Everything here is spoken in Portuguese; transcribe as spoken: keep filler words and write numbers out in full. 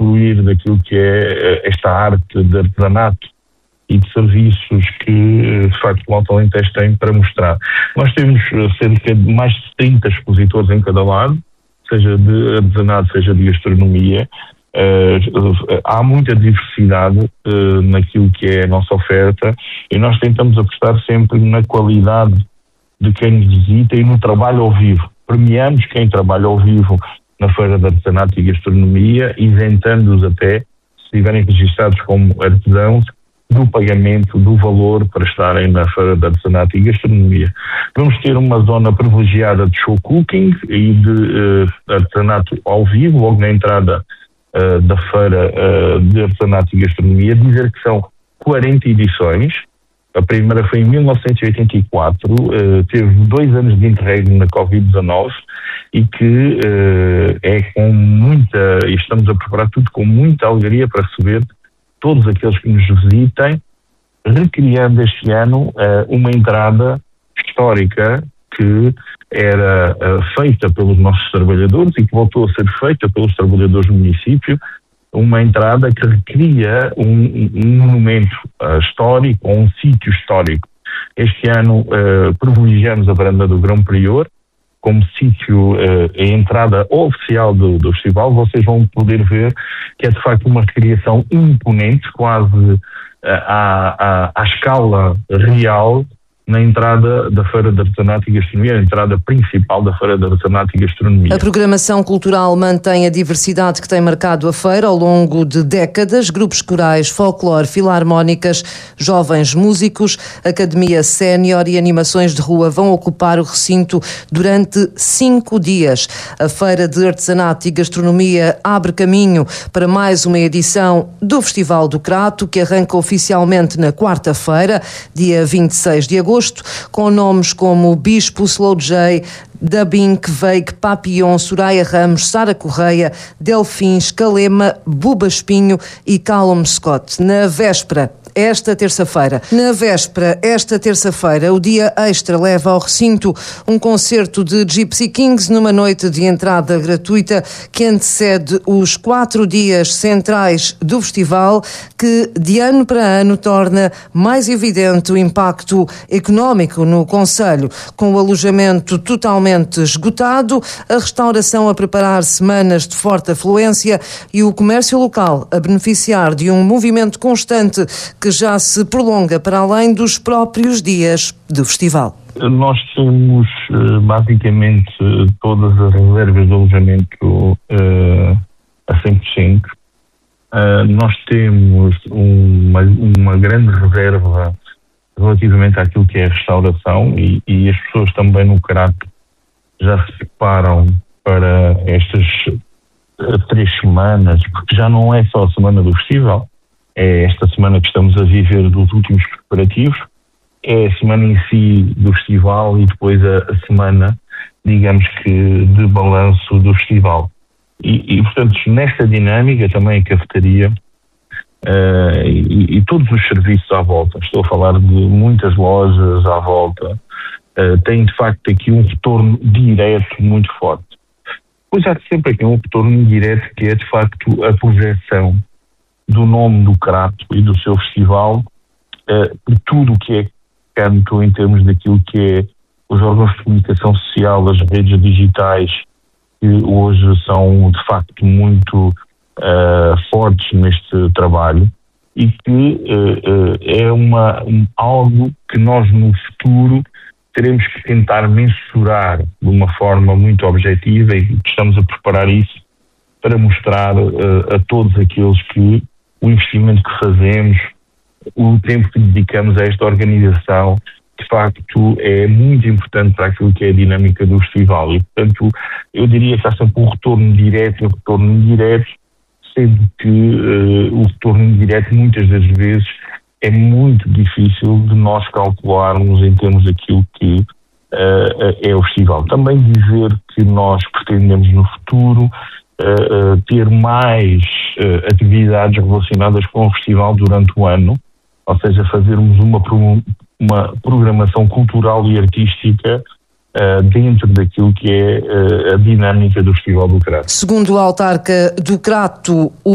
usufruir daquilo que é esta arte de artesanato e de serviços que, de facto, o Alto Alentejo tem para mostrar. Nós temos cerca de mais de trinta expositores em cada lado, seja de artesanato, seja de gastronomia. Uh, há muita diversidade uh, naquilo que é a nossa oferta e nós tentamos apostar sempre na qualidade de quem nos visita e no trabalho ao vivo. Premiamos quem trabalha ao vivo na Feira de Artesanato e Gastronomia, isentando-os até, se estiverem registrados como artesãos, do pagamento do valor para estarem na Feira de Artesanato e Gastronomia. Vamos ter uma zona privilegiada de show cooking e de uh, artesanato ao vivo, logo na entrada uh, da Feira uh, de Artesanato e Gastronomia. Dizer que são quarenta edições. A primeira foi em mil novecentos e oitenta e quatro, uh, teve dois anos de interregno na covid dezanove e que uh, é com muita, e estamos a preparar tudo com muita alegria para receber todos aqueles que nos visitem, recriando este ano uh, uma entrada histórica que era uh, feita pelos nossos trabalhadores e que voltou a ser feita pelos trabalhadores do município, uma entrada que recria um, um monumento uh, histórico, ou um sítio histórico. Este ano uh, privilegiamos a Varanda do Grão Prior como sítio, uh, a entrada oficial do, do festival. Vocês vão poder ver que é de facto uma recriação imponente, quase uh, à, à, à escala real, na entrada da Feira de Artesanato e Gastronomia, a entrada principal da Feira de Artesanato e Gastronomia. A programação cultural mantém a diversidade que tem marcado a feira ao longo de décadas. Grupos corais, folclore, filarmónicas, jovens músicos, academia sénior e animações de rua vão ocupar o recinto durante cinco dias. A Feira de Artesanato e Gastronomia abre caminho para mais uma edição do Festival do Crato, que arranca oficialmente na quarta-feira, dia vinte e seis de agosto, com nomes como Bispo, Slow J, Dabink, Veik, Papillon, Soraya Ramos, Sara Correia, Delfins, Calema, Buba Espinho e Callum Scott. Na véspera, esta terça-feira. Na véspera, esta terça-feira, o dia extra leva ao recinto um concerto de Gypsy Kings numa noite de entrada gratuita que antecede os quatro dias centrais do festival, que de ano para ano torna mais evidente o impacto económico no concelho, com o alojamento totalmente esgotado, a restauração a preparar semanas de forte afluência e o comércio local a beneficiar de um movimento constante que já se prolonga para além dos próprios dias do festival. Nós temos basicamente todas as reservas de alojamento uh, a cem por cento. Uh, nós temos uma, uma grande reserva relativamente àquilo que é a restauração e, e as pessoas também no Crato já se preparam para estas uh, três semanas, porque já não é só a semana do festival. É esta semana que estamos a viver dos últimos preparativos, é a semana em si do festival e depois a, a semana, digamos que, de balanço do festival. E, e portanto, nesta dinâmica também a cafetaria uh, e, e todos os serviços à volta, estou a falar de muitas lojas à volta, uh, têm de facto aqui um retorno direto muito forte. Pois há sempre aqui um retorno indireto que é de facto a projeção do nome do Crato e do seu festival, uh, por tudo o que é canto em termos daquilo que é os órgãos de comunicação social, as redes digitais, que hoje são de facto muito uh, fortes neste trabalho e que uh, uh, é uma, um, algo que nós no futuro teremos que tentar mensurar de uma forma muito objetiva e estamos a preparar isso para mostrar uh, a todos aqueles que o investimento que fazemos, o tempo que dedicamos a esta organização, de facto é muito importante para aquilo que é a dinâmica do festival. E, portanto, eu diria que há sempre um retorno direto e um retorno indireto, sendo que uh, o retorno indireto muitas das vezes é muito difícil de nós calcularmos em termos daquilo que uh, é o festival. Também dizer que nós pretendemos no futuro Uh, ter mais uh, atividades relacionadas com o festival durante o ano, ou seja, fazermos uma, uma programação cultural e artística uh, dentro daquilo que é uh, a dinâmica do Festival do Crato. Segundo o autarca do Crato, o